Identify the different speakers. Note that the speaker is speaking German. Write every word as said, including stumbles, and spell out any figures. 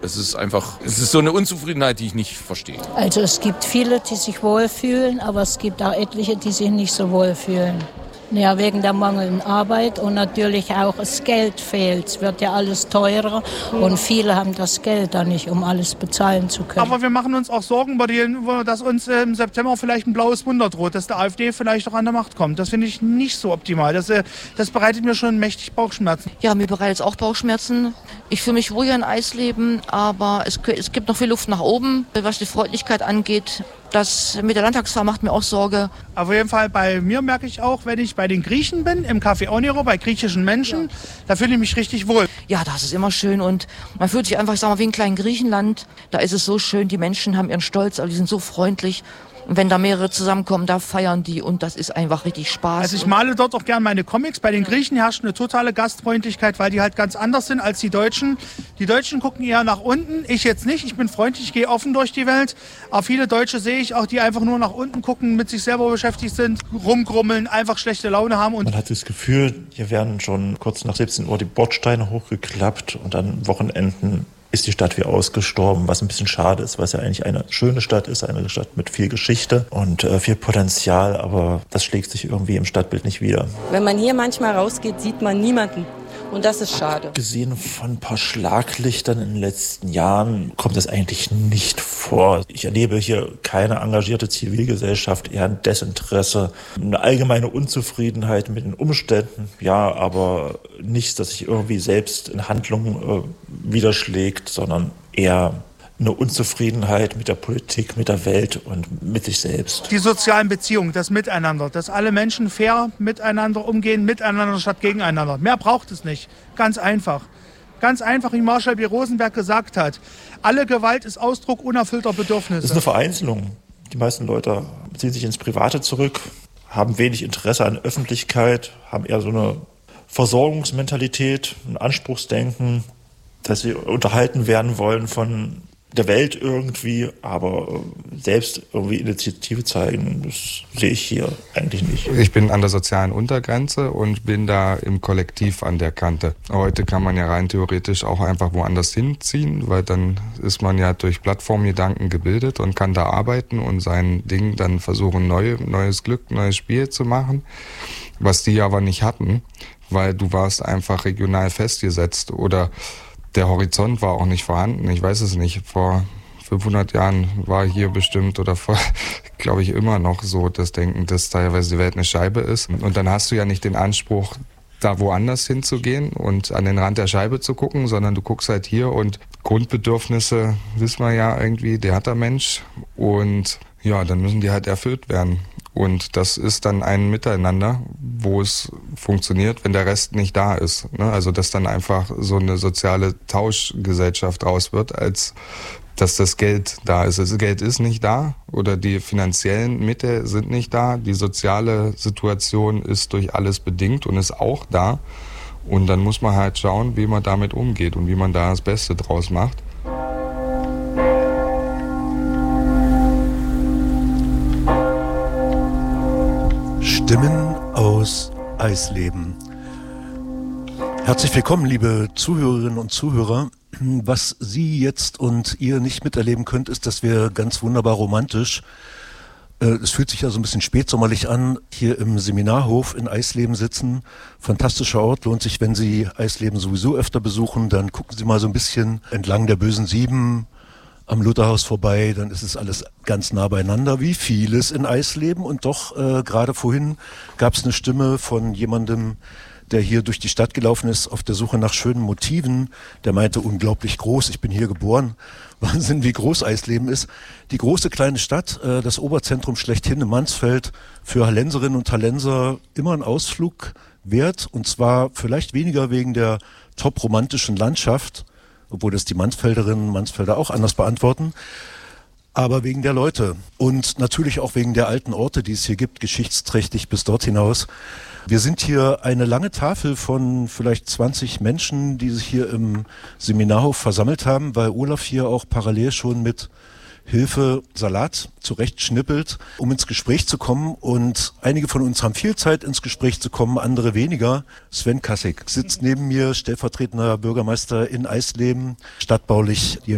Speaker 1: Es ist einfach, es ist so eine Unzufriedenheit, die ich nicht verstehe.
Speaker 2: Also es gibt viele, die sich wohlfühlen, aber es gibt auch etliche, die sich nicht so wohlfühlen. Ja, wegen der mangelnden Arbeit und natürlich auch das Geld fehlt. Es wird ja alles teurer und viele haben das Geld da nicht, um alles bezahlen zu können.
Speaker 3: Aber wir machen uns auch Sorgen, dass uns im September vielleicht ein blaues Wunder droht, dass der AfD vielleicht auch an der Macht kommt. Das finde ich nicht so optimal. Das, das bereitet mir schon mächtig Bauchschmerzen.
Speaker 4: Ja, mir bereitet es auch Bauchschmerzen. Ich fühle mich wohl hier in Eisleben, aber es, es gibt noch viel Luft nach oben, was die Freundlichkeit angeht. Das mit der Landtagswahl macht mir auch Sorge.
Speaker 3: Auf jeden Fall bei mir merke ich auch, wenn ich bei den Griechen bin, im Café Oniro, bei griechischen Menschen, ja. Da fühle ich mich richtig wohl.
Speaker 4: Ja, das ist immer schön und man fühlt sich einfach, ich sag mal, wie in kleinen Griechenland. Da ist es so schön, die Menschen haben ihren Stolz, aber die sind so freundlich. Und wenn da mehrere zusammenkommen, da feiern die und das ist einfach richtig Spaß.
Speaker 3: Also ich male dort auch gerne meine Comics. Bei den Griechen herrscht eine totale Gastfreundlichkeit, weil die halt ganz anders sind als die Deutschen. Die Deutschen gucken eher nach unten, ich jetzt nicht. Ich bin freundlich, ich gehe offen durch die Welt. Aber viele Deutsche sehe ich auch, die einfach nur nach unten gucken, mit sich selber beschäftigt sind, rumgrummeln, einfach schlechte Laune haben. Und
Speaker 5: man hat das Gefühl, hier werden schon kurz nach siebzehn Uhr die Bordsteine hochgeklappt und an Wochenenden ist die Stadt wie ausgestorben, was ein bisschen schade ist, weil es ja eigentlich eine schöne Stadt ist, eine Stadt mit viel Geschichte und äh, viel Potenzial, aber das schlägt sich irgendwie im Stadtbild nicht wider.
Speaker 6: Wenn man hier manchmal rausgeht, sieht man niemanden. Und das ist schade.
Speaker 5: Abgesehen von ein paar Schlaglichtern in den letzten Jahren kommt das eigentlich nicht vor. Ich erlebe hier keine engagierte Zivilgesellschaft, eher ein Desinteresse, eine allgemeine Unzufriedenheit mit den Umständen. Ja, aber nichts, das sich irgendwie selbst in Handlungen äh, widerschlägt, sondern eher eine Unzufriedenheit mit der Politik, mit der Welt und mit sich selbst.
Speaker 3: Die sozialen Beziehungen, das Miteinander, dass alle Menschen fair miteinander umgehen, miteinander statt gegeneinander. Mehr braucht es nicht. Ganz einfach. Ganz einfach, wie Marshall B. Rosenberg gesagt hat. Alle Gewalt ist Ausdruck unerfüllter Bedürfnisse.
Speaker 5: Das ist eine Vereinzelung. Die meisten Leute ziehen sich ins Private zurück, haben wenig Interesse an Öffentlichkeit, haben eher so eine Versorgungsmentalität, ein Anspruchsdenken, dass sie unterhalten werden wollen von der Welt irgendwie, aber selbst irgendwie Initiative zeigen, das sehe ich hier eigentlich nicht.
Speaker 7: Ich bin an der sozialen Untergrenze und bin da im Kollektiv an der Kante. Heute kann man ja rein theoretisch auch einfach woanders hinziehen, weil dann ist man ja durch Plattformgedanken gebildet und kann da arbeiten und sein Ding dann versuchen, neu, neues Glück, neues Spiel zu machen, was die aber nicht hatten, weil du warst einfach regional festgesetzt oder der Horizont war auch nicht vorhanden. Ich weiß es nicht. Vor fünfhundert Jahren war hier bestimmt oder vor, glaube ich, immer noch so das Denken, dass teilweise die Welt eine Scheibe ist. Und dann hast du ja nicht den Anspruch, da woanders hinzugehen und an den Rand der Scheibe zu gucken, sondern du guckst halt hier und Grundbedürfnisse, wissen wir ja irgendwie, der hat der Mensch. Und ja, dann müssen die halt erfüllt werden. Und das ist dann ein Miteinander, wo es funktioniert, wenn der Rest nicht da ist. Also dass dann einfach so eine soziale Tauschgesellschaft raus wird, als dass das Geld da ist. Das Geld ist nicht da oder die finanziellen Mittel sind nicht da. Die soziale Situation ist durch alles bedingt und ist auch da. Und dann muss man halt schauen, wie man damit umgeht und wie man da das Beste draus macht.
Speaker 8: Stimmen aus Eisleben. Herzlich willkommen, liebe Zuhörerinnen und Zuhörer. Was Sie jetzt und ihr nicht miterleben könnt, ist, dass wir ganz wunderbar romantisch, äh, es fühlt sich ja so ein bisschen spätsommerlich an, hier im Seminarhof in Eisleben sitzen. Fantastischer Ort, lohnt sich, wenn Sie Eisleben sowieso öfter besuchen, dann gucken Sie mal so ein bisschen entlang der Bösen Sieben am Lutherhaus vorbei, dann ist es alles ganz nah beieinander, wie vieles in Eisleben. Und doch, äh, gerade vorhin gab es eine Stimme von jemandem, der hier durch die Stadt gelaufen ist, auf der Suche nach schönen Motiven. Der meinte, unglaublich groß, ich bin hier geboren. Wahnsinn, wie groß Eisleben ist. Die große kleine Stadt, äh, das Oberzentrum schlechthin in Mansfeld, für Hallenserinnen und Hallenser immer ein Ausflug wert. Und zwar vielleicht weniger wegen der top romantischen Landschaft, obwohl das die Mansfelderinnen und Mansfelder auch anders beantworten, aber wegen der Leute und natürlich auch wegen der alten Orte, die es hier gibt, geschichtsträchtig bis dort hinaus. Wir sind hier eine lange Tafel von vielleicht zwanzig Menschen, die sich hier im Seminarhof versammelt haben, weil Olaf hier auch parallel schon mit Hilfe Salat zurechtschnippelt, um ins Gespräch zu kommen. Und einige von uns haben viel Zeit, ins Gespräch zu kommen, andere weniger. Sven Kassig sitzt neben mir, stellvertretender Bürgermeister in Eisleben, stadtbaulich die